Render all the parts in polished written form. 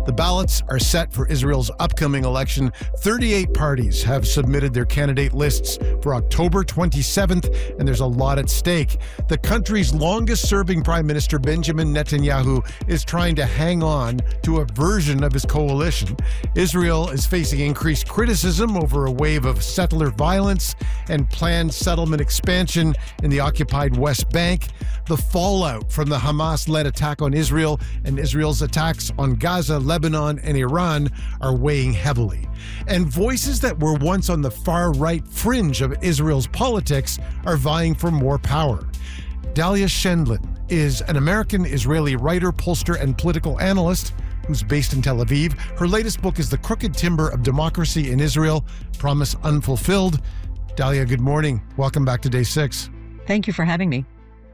The ballots are set for Israel's upcoming election. 38 parties have submitted their candidate lists for October 27th, and there's a lot at stake. The country's longest-serving Prime Minister, Benjamin Netanyahu, is trying to hang on to a version of his coalition. Israel is facing increased criticism over a wave of settler violence and planned settlement expansion in the occupied West Bank. The fallout from the Hamas-led attack on Israel and Israel's attacks on Gaza, Lebanon, and Iran are weighing heavily. And voices that were once on the far-right fringe of Israel's politics are vying for more power. Dalia Schendlin is an American-Israeli writer, pollster, and political analyst who's based in Tel Aviv. Her latest book is The Crooked Timber of Democracy in Israel, Promise Unfulfilled. Dalia, good morning. Welcome back to Day 6. Thank you for having me.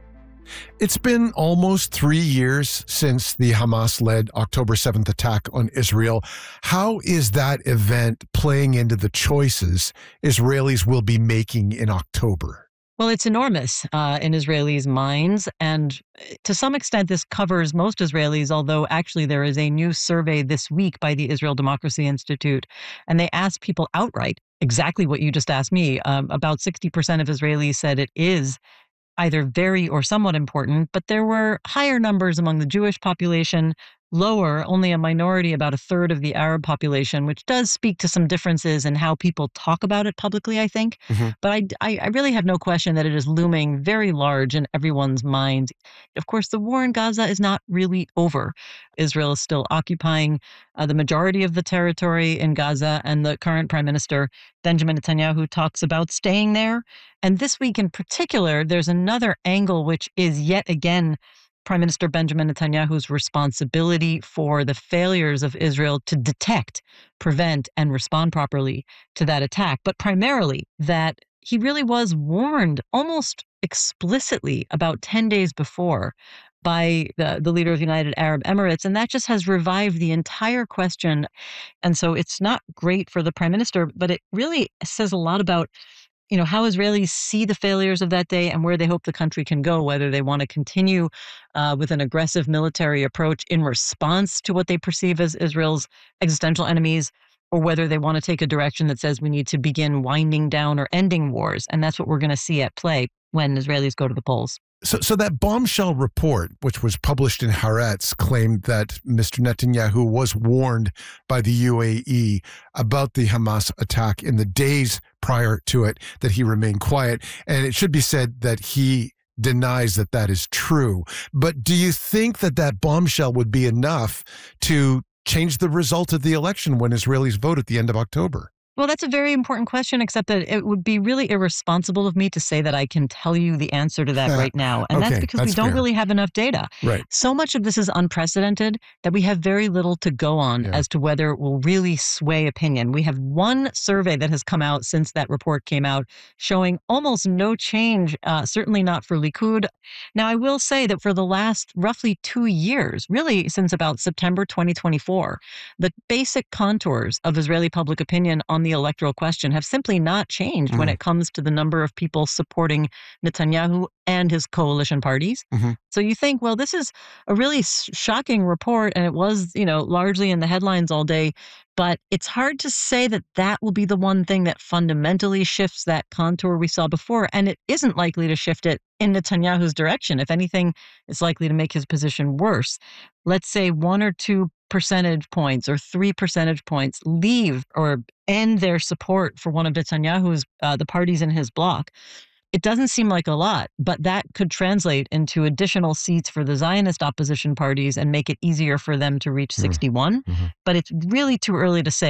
It's been almost 3 years since the Hamas-led October 7th attack on Israel. How is that event playing into the choices Israelis will be making in October? Well, it's enormous in Israelis' minds, and to some extent this covers most Israelis, although actually there is a new survey this week by the Israel Democracy Institute, and they asked people outright exactly what you just asked me. About 60% of Israelis said it is either very or somewhat important, but there were higher numbers among the Jewish population, lower, only a minority, about a third of the Arab population, which does speak to some differences in how people talk about it publicly, I think. But I really have no question that it is looming very large in everyone's mind. Of course, the war in Gaza is not really over. Israel is still occupying the majority of the territory in Gaza, and the current Prime Minister, Benjamin Netanyahu, talks about staying there. And this week in particular, there's another angle, which is yet again Prime Minister Benjamin Netanyahu's responsibility for the failures of Israel to detect, prevent, and respond properly to that attack, but primarily that he really was warned almost explicitly about 10 days before by the leader of the United Arab Emirates, and that just has revived the entire question. And so it's not great for the Prime Minister, but it really says a lot about how Israelis see the failures of that day and where they hope the country can go, whether they want to continue with an aggressive military approach in response to what they perceive as Israel's existential enemies, or whether they want to take a direction that says we need to begin winding down or ending wars. And that's what we're going to see at play when Israelis go to the polls. So that bombshell report, which was published in Haaretz, claimed that Mr. Netanyahu was warned by the UAE about the Hamas attack in the days prior to it, that he remained quiet. And it should be said that he denies that that is true. But do you think that that bombshell would be enough to change the result of the election when Israelis vote at the end of October? Well, that's a very important question, except that it would be really irresponsible of me to say that I can tell you the answer to that right now. And Okay, that's because we that's don't fair. really have enough data. Right. So much of this is unprecedented that we have very little to go on as to whether it will really sway opinion. We have one survey that has come out since that report came out showing almost no change, certainly not for Likud. Now, I will say that for the last roughly 2 years, really since about September 2024, the basic contours of Israeli public opinion on the electoral question have simply not changed when it comes to the number of people supporting Netanyahu and his coalition parties. So you think, well, this is a really shocking report, and it was, largely in the headlines all day, but it's hard to say that that will be the one thing that fundamentally shifts that contour we saw before, and it isn't likely to shift it in Netanyahu's direction. If anything, it's likely to make his position worse. Let's say 1 or 2 percentage points or 3 percentage points leave or end their support for one of Netanyahu's, the parties in his bloc. It doesn't seem like a lot, but that could translate into additional seats for the Zionist opposition parties and make it easier for them to reach 61. But it's really too early to say.